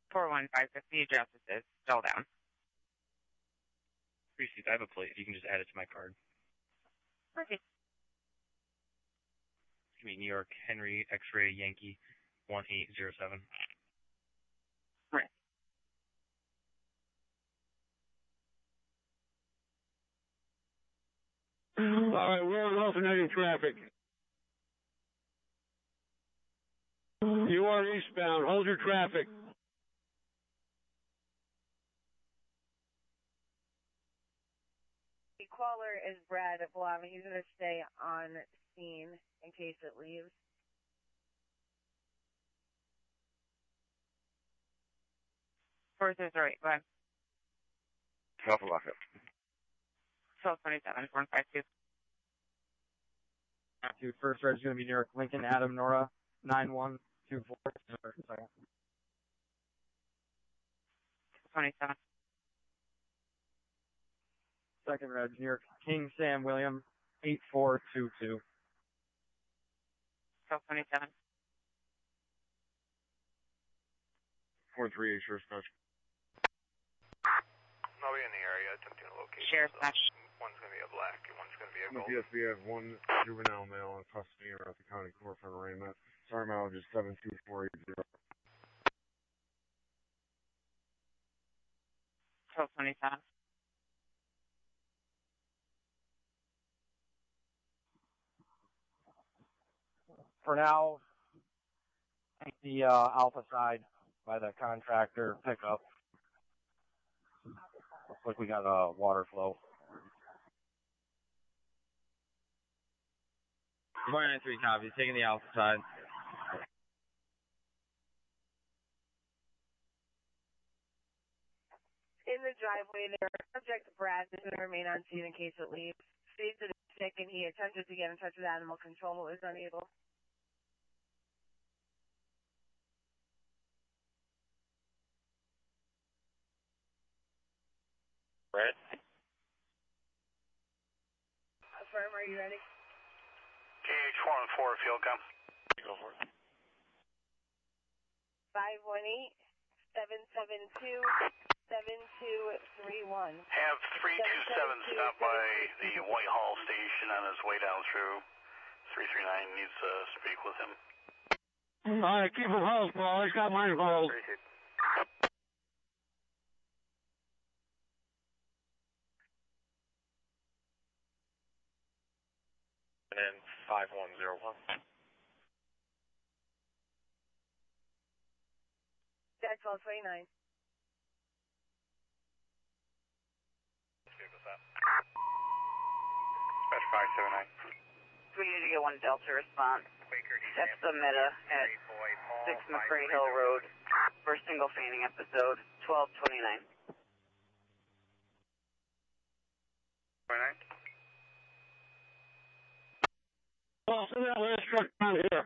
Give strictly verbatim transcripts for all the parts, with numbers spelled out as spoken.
four one five fifty, Justice is still down. Precinct, I have a plate. You can just add it to my card. Perfect. It's going to be New York Henry X-Ray Yankee one eight zero seven. Right. All right, we're on alternating traffic. You are eastbound. Hold your traffic. The caller is Brad Blam. He's going to stay on scene in case it leaves. four zero zero eight, go ahead. Alpha lockup. twelve twenty-seven, one five two. Two first red is going to be New York Lincoln Adam Nora nine one two four. Sorry. twenty-seven. Second red New York King Sam William eight four two two. twelve twenty-seven. four three eight, Sheriff's Match. I'll be in the area attempting to locate. Sheriff's so Match. One's going to be a black and one's going to be a gold. Yes, we have one juvenile male in custody at the county court for arraignment. Sorry, mileage is seven two four eight zero. twelve twenty-seven. For now, take the uh, Alpha side by the contractor pickup. Looks like we got a uh, water flow. four nine three copy, taking the Alpha side. In the driveway there, subject Brad is going to remain on scene in case it leaves. States that it's sick and he attempted to get in touch with animal control but was unable. Brad? Affirm, are you ready? G H one four, field com. Go for it. five one eight, seven seven two, seven two three one. Have three two seven stop by the Whitehall station on his way down through. three three nine needs to speak with him. All right, keep it hold, Paul. He's got mine hold. Appreciate it. And then five one zero one. Dead twelve twenty-nine. Speak with that. Dispatch five seven nine. We need to get one Delta response. That's the Meta at six McCray Hill Road for a single fainting episode, twelve twenty-nine. twenty-nine? Paul, send that last truck down here.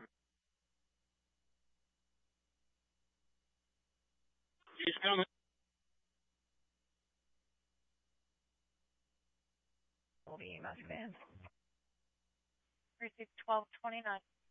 He's coming. Hold the E M S van. Precinct twelve twenty-nine.